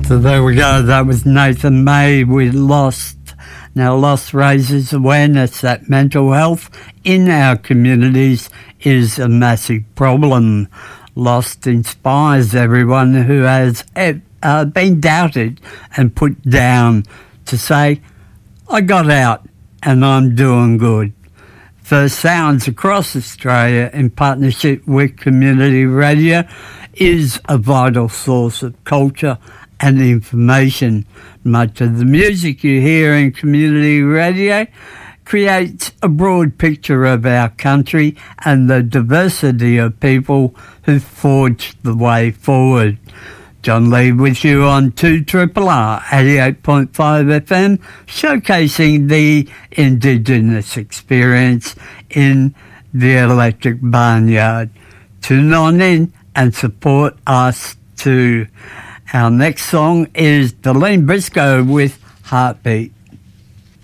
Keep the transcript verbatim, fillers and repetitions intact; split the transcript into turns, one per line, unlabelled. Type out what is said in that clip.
So there we go. That was Nathan May with Lost. Now, Lost raises awareness that mental health in our communities is a massive problem. Lost inspires everyone who has uh, been doubted and put down to say, I got out and I'm doing good. First Sounds across Australia in partnership with Community Radio is a vital source of culture and information. Much of the music you hear in Community Radio creates a broad picture of our country and the diversity of people who forged the way forward. John Lee with you on two R R R eighty-eight point five F M, showcasing the Indigenous experience in the Electric Barnyard. Tune on in and support us too. Our next song is Delene Briscoe with Heartbeat.